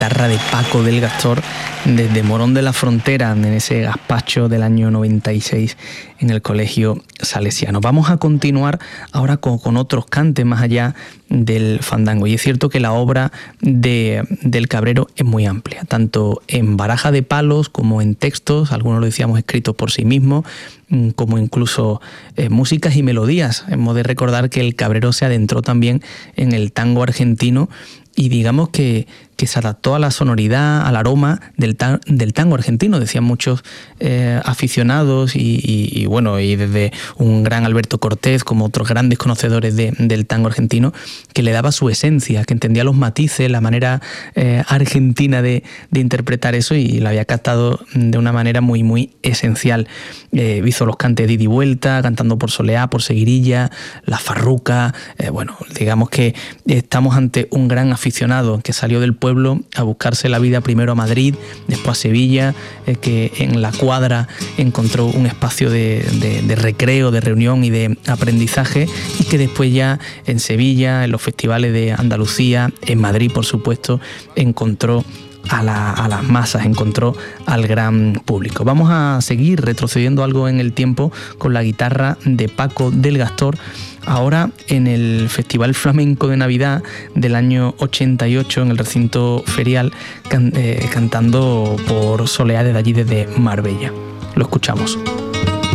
guitarra de Paco del Gastor desde Morón de la Frontera, en ese gazpacho del año 96 en el Colegio Salesiano. Vamos a continuar ahora con otros cantes más allá del fandango, y es cierto que la obra del Cabrero es muy amplia, tanto en baraja de palos como en textos, algunos lo decíamos escritos por sí mismo, como incluso músicas y melodías. Hemos de recordar que el Cabrero se adentró también en el tango argentino y digamos que se adaptó a la sonoridad, al aroma del tango argentino, decían muchos aficionados y desde un gran Alberto Cortés como otros grandes conocedores del tango argentino, que le daba su esencia, que entendía los matices, la manera argentina de interpretar eso, y lo había captado de una manera muy, muy esencial. Hizo los cantes de ida y vuelta, cantando por Soleá, por Seguirilla, La Farruca. Digamos que estamos ante un gran aficionado que salió del pueblo a buscarse la vida, primero a Madrid, después a Sevilla, que en la Cuadra encontró un espacio de recreo, de reunión y de aprendizaje, y que después ya en Sevilla, en los festivales de Andalucía, en Madrid por supuesto, encontró a las masas, encontró al gran público. Vamos a seguir retrocediendo algo en el tiempo con la guitarra de Paco del Gastor, ahora en el Festival Flamenco de Navidad del año 88 en el recinto ferial, cantando por Soleá desde allí, desde Marbella. Lo escuchamos.